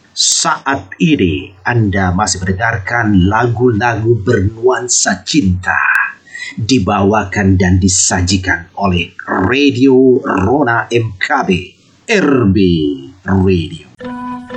Saat ini Anda masih mendengarkan lagu-lagu bernuansa cinta dibawakan dan disajikan oleh Radio Rona MKB RB Radio.